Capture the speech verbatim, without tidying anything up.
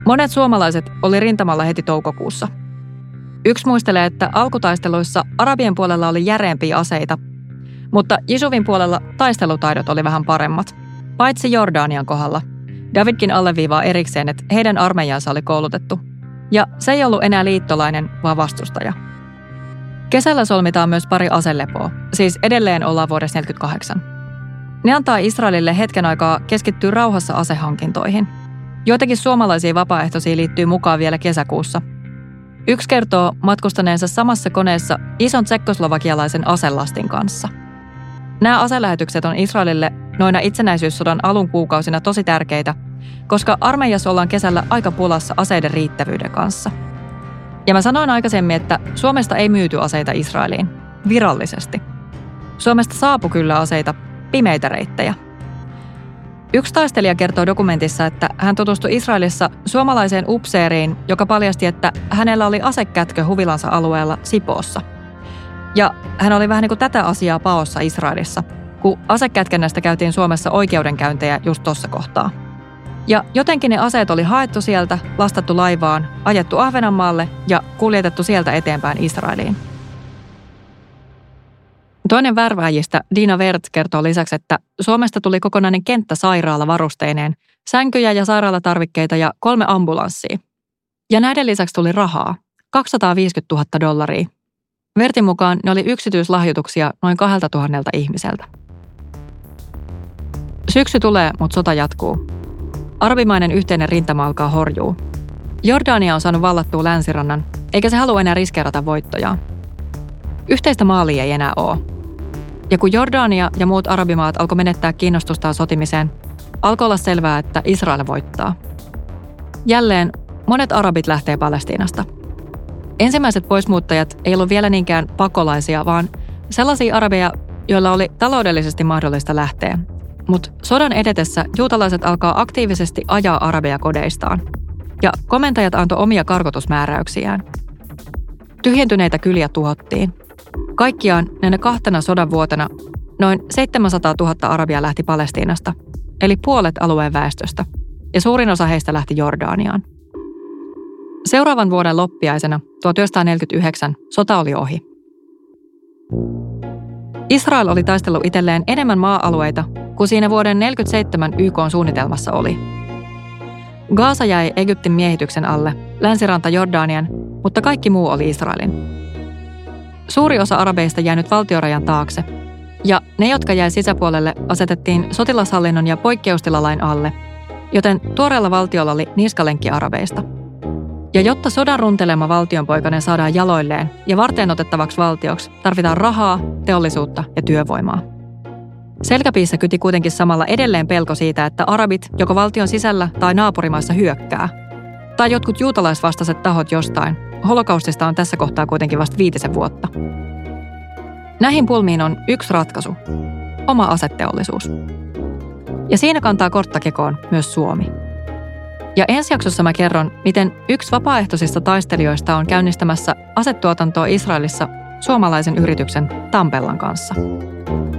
Monet suomalaiset oli rintamalla heti toukokuussa. Yksi muistelee, että alkutaisteluissa arabien puolella oli järeempiä aseita, mutta Yishuvin puolella taistelutaidot oli vähän paremmat, paitsi Jordanian kohdalla. Davidkin alleviivaa erikseen, että heidän armeijansa oli koulutettu, ja se ei ollut enää liittolainen, vaan vastustaja. Kesällä solmitaan myös pari aselepoa, siis edelleen ollaan vuodessa neljäkymmentäkahdeksan. Ne antaa Israelille hetken aikaa keskittyä rauhassa asehankintoihin. Joitakin suomalaisia vapaaehtoisia liittyy mukaan vielä kesäkuussa. Yksi kertoo matkustaneensa samassa koneessa ison tsekkoslovakialaisen aselastin kanssa. Nämä aselähetykset on Israelille noina itsenäisyyssodan alun kuukausina tosi tärkeitä, koska armeijassa ollaan kesällä aika pulassa aseiden riittävyyden kanssa. Ja mä sanoin aikaisemmin, että Suomesta ei myyty aseita Israeliin, virallisesti. Suomesta saapui kyllä aseita, pimeitä reittejä. Yksi taistelija kertoo dokumentissa, että hän tutustui Israelissa suomalaiseen upseeriin, joka paljasti, että hänellä oli asekätkö huvilansa alueella Sipoossa. Ja hän oli vähän niin kuin tätä asiaa paossa Israelissa, kun asekätkennästä käytiin Suomessa oikeudenkäyntejä just tuossa kohtaa. Ja jotenkin ne aseet oli haettu sieltä, lastattu laivaan, ajettu Ahvenanmaalle ja kuljetettu sieltä eteenpäin Israeliin. Toinen värvääjistä, Dina Wert, kertoo lisäksi, että Suomesta tuli kokonainen kenttä sairaala varusteineen, sänkyjä ja sairaalatarvikkeita ja kolme ambulanssia. Ja näiden lisäksi tuli rahaa, kaksisataaviisikymmentätuhatta dollaria. Wertin mukaan ne oli yksityislahjoituksia noin kahdelta tuhannelta ihmiseltä. Syksy tulee, mutta sota jatkuu. Arabimainen yhteinen rintama alkaa horjuu. Jordania on saanut vallattua länsirannan, eikä se halua enää riskeerata voittojaan. Yhteistä maalia ei enää ole. Ja kun Jordania ja muut arabimaat alkoi menettää kiinnostustaan sotimiseen, alkoi olla selvää, että Israel voittaa. Jälleen monet arabit lähtee Palestiinasta. Ensimmäiset poismuuttajat ei ollut vielä niinkään pakolaisia, vaan sellaisia arabeja, joilla oli taloudellisesti mahdollista lähteä. Mutta sodan edetessä juutalaiset alkaa aktiivisesti ajaa arabeja kodeistaan. Ja komentajat antoi omia karkotusmääräyksiään. Tyhjentyneitä kyliä tuhottiin. Kaikkiaan näinä kahtena sodan vuotena noin seitsemänsataatuhatta arabia lähti Palestiinasta, eli puolet alueen väestöstä, ja suurin osa heistä lähti Jordaniaan. Seuraavan vuoden loppiaisena, tuhatyhdeksänsataaneljäkymmentäyhdeksän, sota oli ohi. Israel oli taistellut itselleen enemmän maa-alueita kuin siinä vuoden tuhatyhdeksänsataaneljäkymmentäseitsemän Y K:n suunnitelmassa oli. Gaasa jäi Egyptin miehityksen alle, länsiranta Jordanian, mutta kaikki muu oli Israelin. Suuri osa arabeista jäi nyt valtiorajan taakse, ja ne, jotka jäi sisäpuolelle, asetettiin sotilashallinnon ja poikkeustilalain alle, joten tuoreella valtiolla oli niskalenkki arabeista. Ja jotta sodan runtelema valtionpoikainen saadaan jaloilleen ja varteenotettavaksi valtioksi, tarvitaan rahaa, teollisuutta ja työvoimaa. Selkäpiissä kyti kuitenkin samalla edelleen pelko siitä, että arabit joko valtion sisällä tai naapurimaissa hyökkää. Tai jotkut juutalaisvastaiset tahot jostain. Holokaustista on tässä kohtaa kuitenkin vasta viitisen vuotta. Näihin pulmiin on yksi ratkaisu. Oma aseteollisuus. Ja siinä kantaa kortta kekoon myös Suomi. Ja ensi jaksossa mä kerron, miten yksi vapaaehtoisista taistelijoista on käynnistämässä asetuotantoa Israelissa suomalaisen yrityksen Tampellan kanssa.